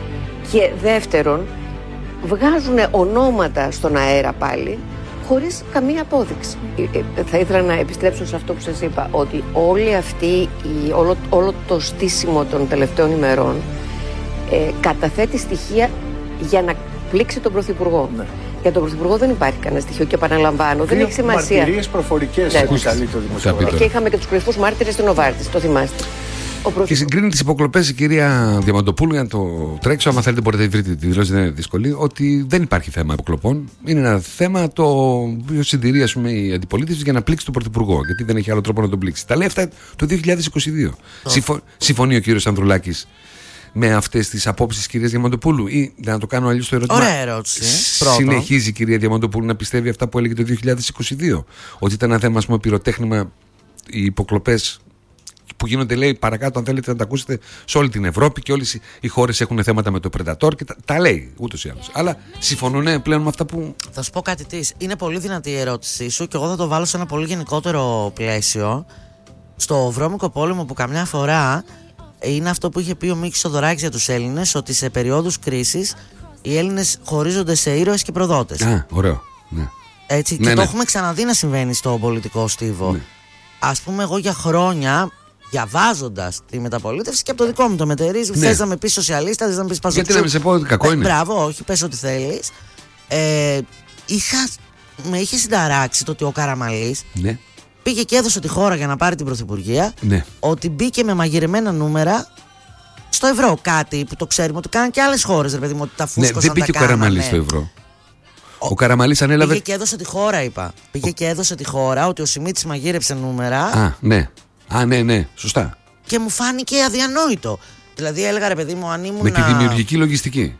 Και δεύτερον, βγάζουν ονόματα στον αέρα πάλι χωρίς καμία απόδειξη. Ε, θα ήθελα να επιστρέψω σε αυτό που σας είπα, ότι όλη αυτή, η, όλο, όλο το στήσιμο των τελευταίων ημερών ε, καταθέτει στοιχεία για να πλήξει τον Πρωθυπουργό. Ναι. Για τον Πρωθυπουργό δεν υπάρχει κανένα στοιχείο και επαναλαμβάνω, δεν έχει σημασία. Μαρτυρίες προφορικές έχουν καλεί το δημοσιογράφο. Και είχαμε και τους κρυφούς μάρτυρες στην Νοβάρτης, το θυμάστε. Και συγκρίνει τις υποκλοπές η κυρία Διαμαντοπούλου, για να το τρέξω, άμα θέλετε μπορείτε να βρείτε τη δηλώση, δεν είναι δύσκολη, ότι δεν υπάρχει θέμα υποκλοπών. Είναι ένα θέμα το οποίο συντηρεί, ας πούμε, η αντιπολίτευση για να πλήξει τον Πρωθυπουργό. Γιατί δεν έχει άλλο τρόπο να τον πλήξει. Τα λέει αυτά το δύο χιλιάδες είκοσι δύο. Συμφω... Συμφωνεί ο κύριος Ανδρουλάκης με αυτές τις απόψεις της κυρίας Διαμαντοπούλου, ή να το κάνω αλλιώς το ερώτημα? Ωραία ερώτηση. Συνεχίζει η κυρία Διαμαντοπούλου να πιστεύει αυτά που έλεγε το δύο χιλιάδες είκοσι δύο, ότι ήταν ένα θέμα, ας πούμε, πυροτέχνημα, οι υποκλοπές που γίνονται, λέει, παρακάτω, αν θέλετε να τα ακούσετε, σε όλη την Ευρώπη και όλες οι χώρες έχουν θέματα με το Predator και τα, τα λέει ούτως ή άλλως. Αλλά συμφωνούν πλέον με αυτά που. Θα σου πω κάτι της. Είναι πολύ δυνατή η ερώτησή σου και εγώ θα το βάλω σε ένα πολύ γενικότερο πλαίσιο. Στο βρώμικο πόλεμο, που καμιά φορά είναι αυτό που είχε πει ο Μίκης Θοδωράκης για τους Έλληνες, ότι σε περιόδους κρίσης οι Έλληνες χωρίζονται σε ήρωες και προδότες. Α, ωραίο. Ναι. Έτσι, ναι, και ναι. το έχουμε ξαναδεί να συμβαίνει στο πολιτικό στίβο. Ναι. Ας πούμε, εγώ για χρόνια, διαβάζοντας τη μεταπολίτευση και από το δικό μου το μετερίζει, ναι. Θες να με πεις σοσιαλίστα, θες να με πεις πασοτσού. Γιατί να με σε πω ότι κακό είναι. Μπράβο, όχι, πες ό,τι θέλεις. Ε, είχα, με είχε συνταράξει το ότι ο Καραμαλής, ναι, πήγε και έδωσε τη χώρα για να πάρει την πρωθυπουργία, ναι, ότι μπήκε με μαγειρεμένα νούμερα στο ευρώ. Κάτι που το ξέρουμε ότι κάνουν και άλλες χώρες, ρε παιδί μου, ότι τα φούσκωσαν. Ναι, δεν μπήκε ο Καραμαλής στο ευρώ. Ο, ο Καραμαλής ανέλαβε. Πήγε και έδωσε τη χώρα, είπα. Πήγε ο... και έδωσε τη χώρα, ότι ο Σιμίτης μαγείρεψε νούμερα. Α, ναι. Α, ναι, ναι, σωστά. Και μου φάνηκε αδιανόητο. Δηλαδή έλεγα, ρε παιδί μου, αν ήμουν. Με τη δημιουργική λογιστική.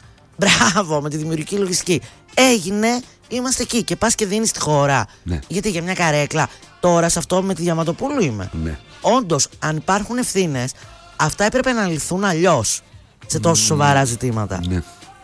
Μπράβο, με τη δημιουργική λογιστική. Έγινε, είμαστε εκεί και πας και δίνεις τη χώρα. Ναι. Γιατί για μια καρέκλα. Τώρα σε αυτό με τη Διαμαντοπούλου είμαι. Ναι. Όντως, αν υπάρχουν ευθύνες, αυτά έπρεπε να λυθούν αλλιώς σε τόσο mm. σοβαρά ζητήματα. Ναι.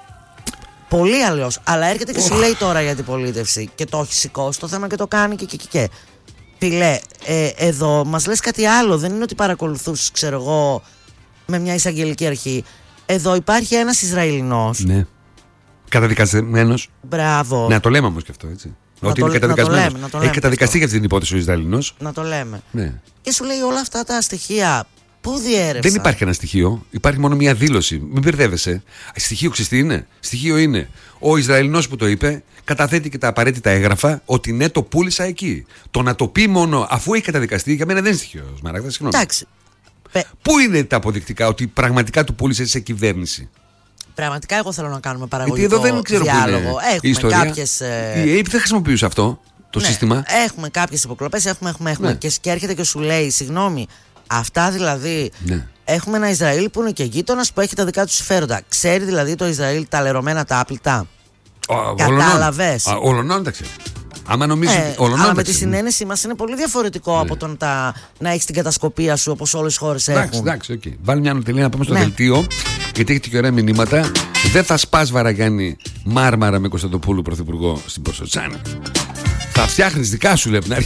Πολύ αλλιώς. Αλλά έρχεται και oh. σου λέει τώρα για την πολίτευση και το έχει σηκώσει το θέμα και το κάνει και και και. και. Φιλέ, ε, εδώ μας λες κάτι άλλο. Δεν είναι ότι παρακολουθούς, ξέρω εγώ, με μια εισαγγελική αρχή. Εδώ υπάρχει ένας Ισραηλινός. Ναι. Καταδικασμένος. Μπράβο. Να το λέμε όμως και αυτό, έτσι. Να ότι το, είναι καταδικασμένος. Να το λέμε, Έχει καταδικαστεί για την υπόθεση ο Ισραηλινός. Να το λέμε. Ναι. Και σου λέει όλα αυτά τα στοιχεία. Πού διέρευσα? Δεν υπάρχει ένα στοιχείο. Υπάρχει μόνο μια δήλωση. Μην μπερδεύεσαι. Στοιχείο, ξέρεις τι είναι? Στοιχείο είναι ο Ισραηλινός που το είπε, καταθέτει και τα απαραίτητα έγγραφα ότι ναι, το πούλησα εκεί. Το να το πει μόνο αφού έχει καταδικαστεί, για μένα δεν είναι στοιχείο. Σμαράγδα, συγγνώμη. Εντάξει. Πού είναι τα αποδεικτικά ότι πραγματικά του πούλησε σε κυβέρνηση? Πραγματικά εγώ θέλω να κάνουμε παραγωγικό διάλογο. Εδώ δεν ξέρω διάλογο. Έχουμε κάποιες. Ε... Η ΑΕΠ δεν χρησιμοποιούσε αυτό το ναι, σύστημα. Έχουμε κάποιες υποκλοπές, έχουμε, έχουμε, έχουμε. Ναι. Και, και έρχεται και σου λέει, συγγνώμη, αυτά δηλαδή. Ναι. Έχουμε ένα Ισραήλ που είναι και γείτονας που έχει τα δικά του συμφέροντα. Ξέρει δηλαδή το Ισραήλ τα λερωμένα τα άπλυτα? Κατάλαβες? Ολονών τα ξέρει. Άμα νομίζει ε, αλλά με τη συνένεση μας είναι πολύ διαφορετικό, ναι, από το να, τα, να έχεις την κατασκοπία σου όπως όλες οι χώρες έχουν. Εντάξει, εντάξει, okay. Βάλει μια νοτελεία να πάμε στο ναι. δελτίο, γιατί έχετε και ωραία μηνύματα. Δεν θα σπάς, Βαραγιάννη, Μάρμαρα με Κωνσταντοπούλου πρωθυπουργό στην Πορσοτσάνη. Θα φτιάχνεις δικά σου λεπτά.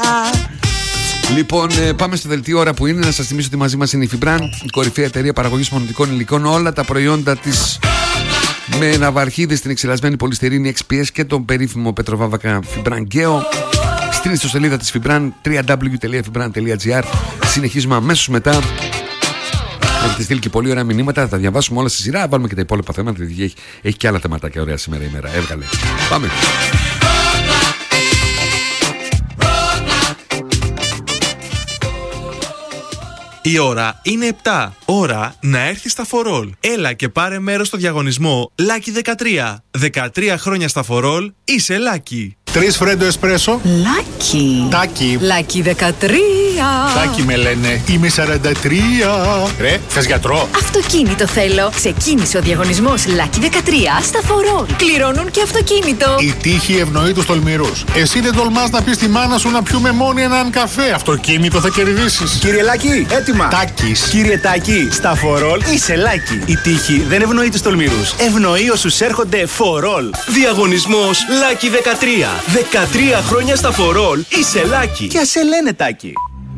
Λοιπόν, πάμε στο δελτίο, ώρα που είναι. Να σας θυμίσω ότι μαζί μας είναι η Φιμπραν, η κορυφαία εταιρεία παραγωγής μονοτικών υλικών. Όλα τα προϊόντα της με ναυαρχίδες, στην εξελασμένη πολυστερίνη εξ πι ες και τον περίφημο πετροβάβακα Φιμπραν Γκέο. Στην ιστοσελίδα της Φιμπραν, double-u double-u double-u τελεία fibran τελεία gr. Συνεχίζουμε αμέσως μετά. Έχετε στείλει και πολύ ωραία μηνύματα, θα τα διαβάσουμε όλα στη σειρά. Βάλουμε και τα υπόλοιπα θέματα, γιατί έχει, έχει και άλλα θεματάκια ωραία σήμερα η μέρα. Έβγαλε. Πάμε. Η ώρα είναι επτά. Ώρα να έρθει στα φορόλ. Έλα και πάρε μέρος στο διαγωνισμό Lucky δεκατρία. δεκατρία χρόνια στα φορόλ, είσαι Lucky. Τρεις φρέντο εσπρέσο. Lucky. Τάκι. Lucky δεκατρία. Τάκη με λένε, είμαι σαράντα τρία. Ρε, θες γιατρό? Αυτοκίνητο θέλω. Ξεκίνησε ο διαγωνισμός Lucky δεκατρία στα φορόλ. Κληρώνουν και αυτοκίνητο. Η τύχη ευνοεί τους τολμηρούς. Εσύ δεν τολμάς να πεις στη μάνα σου να πιούμε μόνοι έναν καφέ. Αυτοκίνητο θα κερδίσεις. Κύριε Λάκη, έτοιμα. Τάκης. Κύριε Τάκη, στα φορόλ είσαι Λάκη. Η τύχη δεν ευνοεί τους τολμηρούς. Ευνοεί όσους έρχονται φορόλ. Διαγωνισμός Lucky δεκατρία. δεκατρία χρόνια στα φορόλ είσαι Λάκη. Και ας σε λένε Τάκη.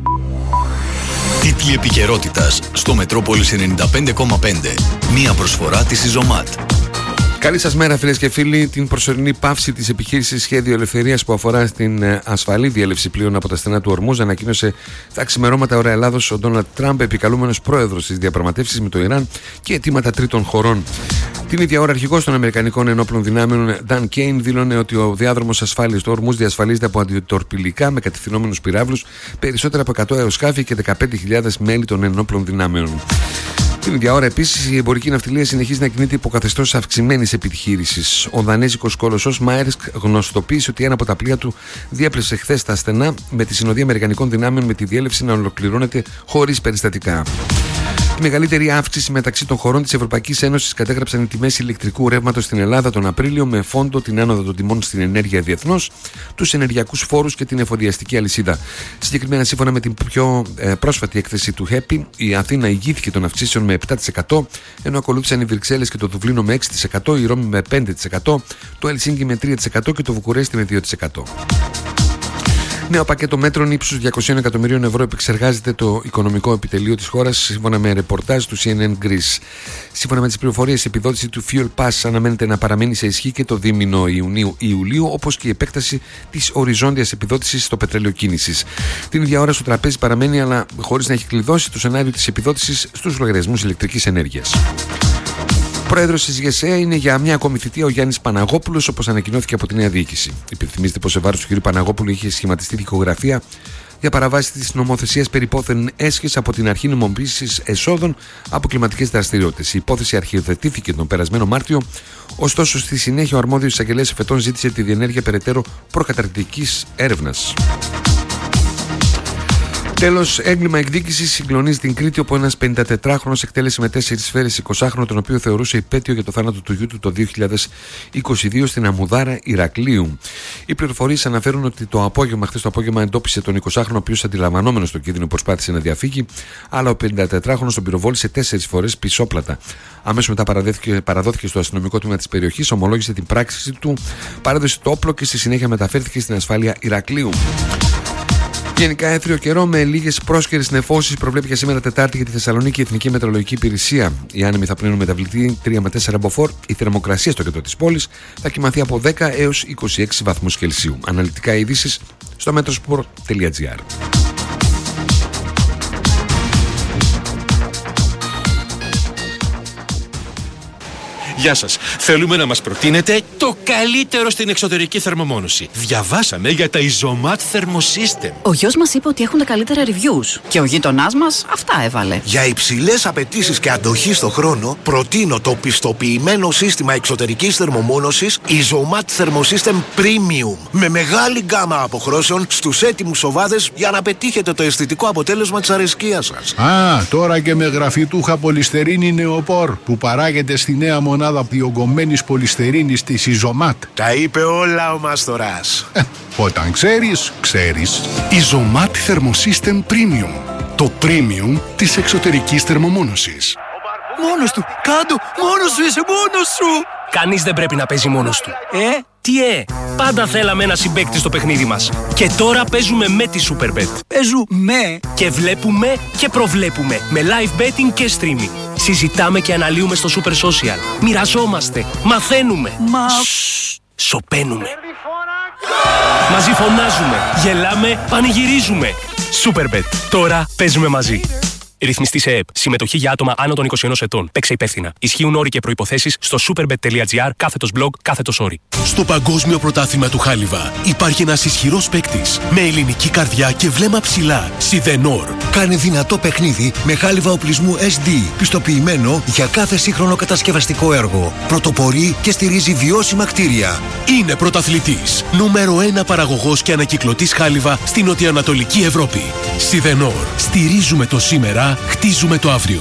Τίτλοι επικαιρότητας στο Μετρόπολης ενενήντα πέντε κόμμα πέντε. Μία προσφορά της Ιζωμάτ. Καλή σας μέρα, φίλες και φίλοι. Την προσωρινή πάυση της επιχείρησης Σχέδιο Ελευθερίας που αφορά στην ασφαλή διέλευση πλοίων από τα στενά του Ορμούζ ανακοίνωσε τα ξημερώματα ώρα Ελλάδος ο Ντόναλντ Τραμπ, επικαλούμενος πρόεδρος της διαπραγματεύσεις με το Ιράν και αιτήματα τρίτων χωρών. Την ίδια ώρα, αρχηγός των Αμερικανικών Ενόπλων Δυνάμεων, Dan Kane, δήλωνε ότι ο διάδρομος ασφάλειας του Ορμούζ διασφαλίζεται από αντιτορπιλικά με κατευθυνόμενους πυράβλους, περισσότερα από εκατό αεροσκάφη και δεκαπέντε χιλιάδες μέλη των Ενόπλων Δυνάμεων. Την ίδια ώρα, επίσης, η εμπορική ναυτιλία συνεχίζει να κινείται υπό καθεστώς αυξημένης επιχείρησης. Ο δανέζικος κολοσσός Maersk γνωστοποίησε ότι ένα από τα πλοία του διέπλευσε χθες τα στενά, με τη συνοδεία Αμερικανικών δυνάμεων με τη διέλευση να ολοκληρώνεται χωρίς περιστατικά. Τη μεγαλύτερη αύξηση μεταξύ των χωρών της Ευρωπαϊκής Ένωσης κατέγραψαν οι τιμές ηλεκτρικού ρεύματος στην Ελλάδα τον Απρίλιο, με φόντο την άνοδο των τιμών στην ενέργεια διεθνώς, τους ενεργειακούς φόρους και την εφοδιαστική αλυσίδα. Συγκεκριμένα, σύμφωνα με την πιο ε, πρόσφατη έκθεση του χέπι, η Αθήνα ηγήθηκε των αυξήσεων με επτά τοις εκατό, ενώ ακολούθησαν οι Βρυξέλλες και το Δουβλίνο με έξι τοις εκατό, η Ρώμη με πέντε τοις εκατό, το Ελσίνκι με τρία τοις εκατό και το Βουκουρέστι με δύο τοις εκατό. Νέο πακέτο μέτρων ύψους διακόσια εκατομμυρίων ευρώ επεξεργάζεται το οικονομικό επιτελείο της χώρας, σύμφωνα με ρεπορτάζ του σι εν εν Greece. Σύμφωνα με τις πληροφορίες, η επιδότηση του Fuel Pass αναμένεται να παραμείνει σε ισχύ και το δίμηνο Ιουνίου-Ιουλίου, όπως και η επέκταση της οριζόντιας επιδότησης στο πετρέλαιο κίνησης. Την ίδια ώρα στο τραπέζι παραμένει, αλλά χωρίς να έχει κλειδώσει, το σενάριο της επιδότησης στους λογαριασμούς ηλεκτρικής ενέργειας. Πρόεδρος της ΓΕΣΕΑ είναι για μια ακόμη θητεία ο Γιάννης Παναγόπουλος, όπως ανακοινώθηκε από τη νέα διοίκηση. Υπενθυμίζεται πως σε βάρος του κ. Παναγόπουλου είχε σχηματιστεί δικογραφία για παραβάση της νομοθεσίας περί πόθεν έσχες από την αρχή νομοποίησης εσόδων από κλιματικές δραστηριότητες. Η υπόθεση αρχιοθετήθηκε τον περασμένο Μάρτιο, ωστόσο στη συνέχεια ο αρμόδιος εισαγγελέας εφετών ζήτησε τη διενέργεια περαιτέρω προκαταρκτικής έρευνας. Τέλος, έγκλημα εκδίκησης συγκλονίζει την Κρήτη, όπου ένας πενηντατετράχρονος εκτέλεσε με τέσσερις σφαίρες εικοσάχρονο, τον οποίο θεωρούσε υπέτειο για το θάνατο του γιού του το δύο χιλιάδες είκοσι δύο στην Αμμουδάρα Ηρακλείου. Οι πληροφορίες αναφέρουν ότι το απόγευμα, χθες το απόγευμα, εντόπισε τον εικοσάχρονο, ο οποίος αντιλαμβανόμενος τον κίνδυνο προσπάθησε να διαφύγει, αλλά ο πενηντατετράχρονος τον πυροβόλησε τέσσερις φορές πισόπλατα. Αμέσως μετά παραδόθηκε, παραδόθηκε στο αστυνομικό τμήμα της περιοχής, ομολόγησε την πράξη του, παρέδωσε το όπλο και στη συνέχεια μεταφέρθηκε στην ασφάλεια Ηρακλείου. Γενικά έθριο καιρό με λίγες πρόσκαιρες νεφώσεις προβλέπει για σήμερα Τετάρτη για τη Θεσσαλονίκη η Εθνική Μετεωρολογική Υπηρεσία. Οι άνεμοι θα πνέουν μεταβλητή τρία με τέσσερα μποφόρ. Η θερμοκρασία στο κέντρο της πόλης θα κοιμαθεί από δέκα έως είκοσι έξι βαθμούς Κελσίου. Αναλυτικά ειδήσεις στο metrosport τελεία gr. Γεια σας. Θέλουμε να μας προτείνετε το καλύτερο στην εξωτερική θερμομόνωση. Διαβάσαμε για τα Ιζωμάτ Thermosystem. Ο γιος μας είπε ότι έχουν τα καλύτερα reviews και ο γείτονάς μας αυτά έβαλε. Για υψηλές απαιτήσεις και αντοχή στο χρόνο, προτείνω το πιστοποιημένο σύστημα εξωτερικής θερμομόνωσης Ιζωμάτ Thermosystem Premium, με μεγάλη γκάμα αποχρώσεων στους έτοιμους οβάδες για να πετύχετε το αισθητικό αποτέλεσμα της αρεσκίας σας. Α, τώρα και με γραφιτούχα πολυστερίνη νεοπόρ που παράγεται στη νέα μονάδα διογκωμένης πολυστερίνης της Ιζωμάτ. Τα είπε όλα ο Μαστοράς. Ε, όταν ξέρεις, ξέρεις. Ιζωμάτ Thermosystem Premium. Το premium της εξωτερικής θερμομόνωσης. Μόνος του, κάτω, μόνος σου, είσαι μόνος σου. Κανείς δεν πρέπει να παίζει μόνος του. Ε, τι ε, πάντα θέλαμε ένα συμπαίκτη στο παιχνίδι μας. Και τώρα παίζουμε με τη Superbet. Παίζουμε και βλέπουμε και προβλέπουμε με live betting και streaming. Συζητάμε και αναλύουμε στο Super Social. Μοιραζόμαστε, μαθαίνουμε. Μα... Σσσ, σωπαίνουμε. Μαζί φωνάζουμε, γελάμε, πανηγυρίζουμε. Superbet. Τώρα παίζουμε μαζί. Ρυθμιστή σε ΕΕΠ. Συμμετοχή για άτομα άνω των είκοσι ενός ετών. Παίξε υπεύθυνα. Ισχύουν όροι και προϋποθέσεις στο superbet.gr κάθετος blog κάθετος όροι. Στο Παγκόσμιο Πρωτάθλημα του Χάλιβα υπάρχει ένας ισχυρός παίκτης με ελληνική καρδιά και βλέμμα ψηλά. Σιδενόρ. Κάνει δυνατό παιχνίδι με χάλιβα οπλισμού ες ντι, πιστοποιημένο για κάθε σύγχρονο κατασκευαστικό έργο. Πρωτοπορεί και στηρίζει βιώσιμα κτίρια. Είναι πρωταθλητής. Νούμερο ένα παραγωγός και ανακυκλωτής χάλιβα στην νοτιοανατολική Ευρώπη. Σιδενόρ. Στηρίζουμε το σήμερα, χτίζουμε το αύριο.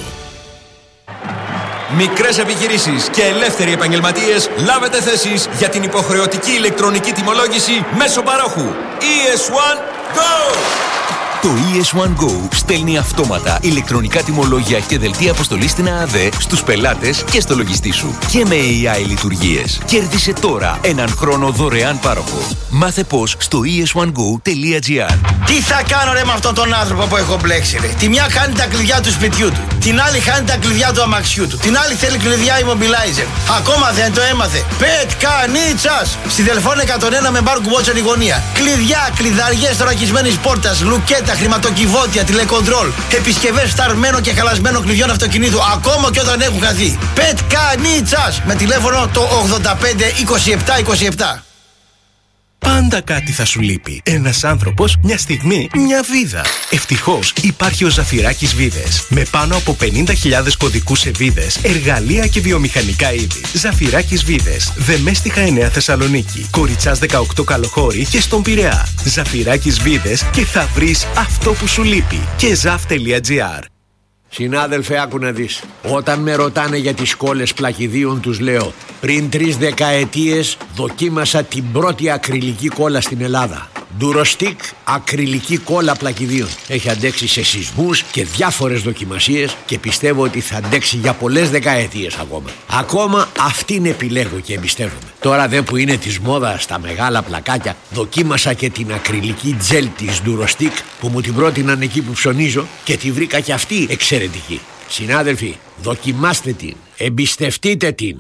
Μικρές επιχειρήσεις και ελεύθεροι επαγγελματίες, λάβετε θέσεις για την υποχρεωτική ηλεκτρονική τιμολόγηση μέσω παρόχου. ι ες ουάν Go! Το ι ες ουάν Go στέλνει αυτόματα ηλεκτρονικά τιμολόγια και δελτία αποστολής στην ΑΑΔΕ στους πελάτες και στο λογιστή σου. Και με έι άι λειτουργίες. Κέρδισε τώρα έναν χρόνο δωρεάν πάροχο. Μάθε πώς στο ι ες ουάν γκο τελεία τζι άρ. Τι θα κάνω ρε με αυτόν τον άνθρωπο που έχω μπλέξει ρε. Τη μια χάνει τα κλειδιά του σπιτιού του. Την άλλη χάνει τα κλειδιά του αμαξιού του. Την άλλη θέλει κλειδιά immobilizer. Ακόμα δεν το έμαθε. Πετκανίτσας. Στη Δελφών εκατόν ένα με μπάρκου μπότσεν η γωνία. Κλειδιά, κλειδαριές θωρακισμένης πόρτας, λουκέτα, χρηματοκιβώτια, τηλεκοντρόλ. Επισκευές φταρμένο και χαλασμένο κλειδιών αυτοκινήτου. Ακόμα και όταν έχουν χαθεί. Πετκανίτσας. Με τηλέφωνο το ογδόντα πέντε είκοσι επτά είκοσι επτά. Πάντα κάτι θα σου λείπει. Ένας άνθρωπος, μια στιγμή, μια βίδα. Ευτυχώς υπάρχει ο Ζαφυράκης Βίδες. Με πάνω από πενήντα χιλιάδες κωδικούς σε βίδες, εργαλεία και βιομηχανικά είδη. Ζαφυράκης Βίδες. Δεμέστιχα εννέα Θεσσαλονίκη. Κοριτσάς δεκαοκτώ Καλοχώρη και στον Πειραιά. Ζαφυράκης Βίδες και θα βρεις αυτό που σου λείπει. Και ζαφ τελεία τζι άρ. Συνάδελφε, άκου να δεις. Όταν με ρωτάνε για τις κόλλες πλακιδίων, τους λέω: πριν τρεις δεκαετίες δοκίμασα την πρώτη ακριλική κόλλα στην Ελλάδα. Durostic ακριλική κόλλα πλακιδίων. Έχει αντέξει σε σεισμούς και διάφορες δοκιμασίες και πιστεύω ότι θα αντέξει για πολλές δεκαετίες ακόμα. Ακόμα αυτήν επιλέγω και εμπιστεύομαι. Τώρα δε που είναι της μόδας στα μεγάλα πλακάκια, δοκίμασα και την ακριλική τζέλ της Durostic που μου την πρότειναν εκεί που ψωνίζω και τη βρήκα και αυτή εξαιρετική. Συνάδελφοι, δοκιμάστε την, εμπιστευτείτε την.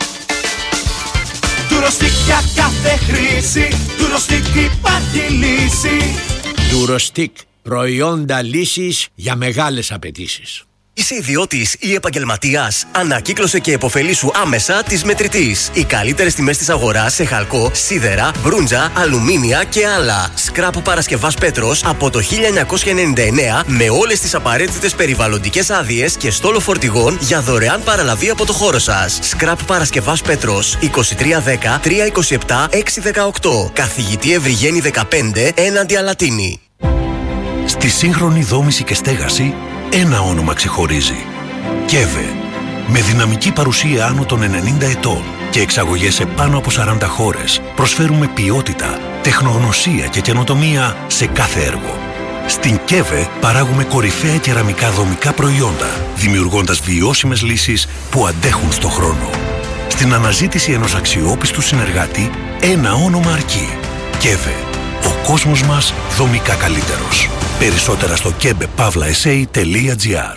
Durostic για κάθε χρήση, Durostic υπάρχει λύση. Durostic, προϊόντα λύσης για μεγάλες απαιτήσεις. Είσαι ιδιώτης ή επαγγελματίας? Ανακύκλωσε και επωφελήσου άμεσα της Μετρητής. Οι καλύτερες τιμές της αγοράς σε χαλκό, σίδερα, μπρούντζα, αλουμίνια και άλλα. Σκράπ Παρασκευάς Πέτρος από το χίλια εννιακόσια ενενήντα εννέα με όλες τις απαραίτητες περιβαλλοντικές άδειες και στόλο φορτηγών για δωρεάν παραλαβή από το χώρο σας. Σκράπ Παρασκευάς Πέτρος είκοσι τρία δέκα τριακόσια είκοσι επτά εξακόσια δεκαοκτώ. Καθηγητή Ευρυγένη δεκαπέντε έναντι Αλατίνη. Στη σύγχρονη δόμηση και στέγαση ένα όνομα ξεχωρίζει. κέβε. Με δυναμική παρουσία άνω των ενενήντα ετών και εξαγωγές σε πάνω από σαράντα χώρες, προσφέρουμε ποιότητα, τεχνογνωσία και καινοτομία σε κάθε έργο. Στην κέβε παράγουμε κορυφαία κεραμικά δομικά προϊόντα, δημιουργώντας βιώσιμες λύσεις που αντέχουν στο χρόνο. Στην αναζήτηση ενός αξιόπιστου συνεργάτη, ένα όνομα αρκεί. κέβε. Ο κόσμος μας δομικά καλύτερος. Περισσότερα στο κέμπε παύλα ες έι τελεία τζι άρ.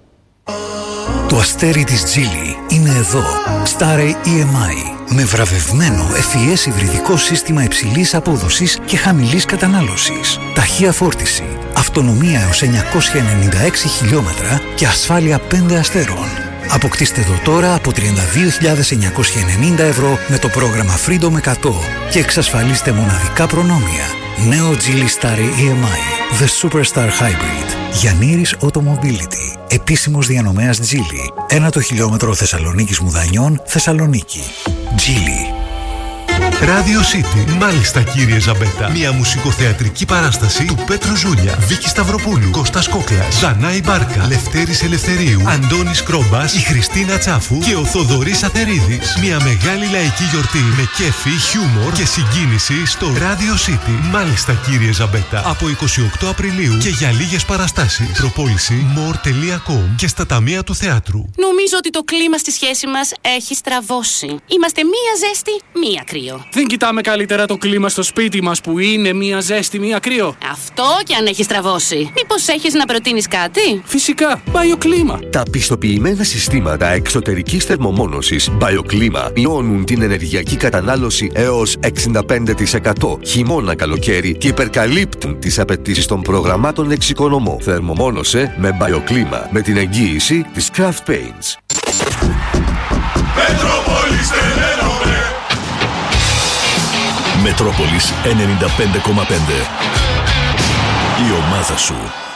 Το αστέρι της Geely είναι εδώ. Starry ι εμ άι. Με βραβευμένο εφ ι ες υβριδικό σύστημα υψηλής απόδοσης και χαμηλής κατανάλωσης. Ταχεία φόρτιση. Αυτονομία έως εννιακόσια ενενήντα έξι χιλιόμετρα και ασφάλεια πέντε αστέρων. Αποκτήστε το τώρα από τριάντα δύο χιλιάδες εννιακόσια ενενήντα ευρώ με το πρόγραμμα Freedom εκατό και εξασφαλίστε μοναδικά προνόμια. Νέο Geely Starry ι εμ άι. The Superstar Hybrid. Γιαννήρης Automobility. Επίσημος διανομέας Geely. Ένα το χιλιόμετρο Θεσσαλονίκης Μουδανιών, Θεσσαλονίκη. Geely. Radio City. Μάλιστα, κύριε Ζαμπέτα. Μια μουσικοθεατρική παράσταση του Πέτρου Ζούλια, Βίκη Σταυροπούλου, Κώστας Κόκλας, Δανάη Μπάρκα, Λευτέρης Ελευθερίου, Αντώνης Κρόμπας, η Χριστίνα Τσάφου και ο Θοδωρής Αθερίδης. Μια μεγάλη λαϊκή γιορτή με κέφι, χιούμορ και συγκίνηση στο Radio City. Μάλιστα, κύριε Ζαμπέτα. Από εικοστή ογδόη Απριλίου και για λίγες παραστάσεις. Προπόληση more τελεία com και στα ταμεία του θεάτρου. Νομίζω ότι το κλίμα στη σχέση μας έχει στραβώσει. Είμαστε μία ζέστη, μία κρύο. ξέρω. Δεν κοιτάμε καλύτερα το κλίμα στο σπίτι μας που είναι μία ζέστη, μία κρύο? Αυτό κι αν έχει στραβώσει. Μήπως έχεις να προτείνεις κάτι? Φυσικά, BioClima. Τα πιστοποιημένα συστήματα εξωτερικής θερμομόνωσης BioClima μειώνουν την ενεργειακή κατανάλωση έως εξήντα πέντε τοις εκατό χειμώνα καλοκαίρι και υπερκαλύπτουν τις απαιτήσεις των προγραμμάτων εξοικονομώ. Θερμομόνωσε με BioClima με την εγγύηση της Kraft Paints. Μετρόπολης ενενήντα πέντε κόμμα πέντε. Η ομάδα σου.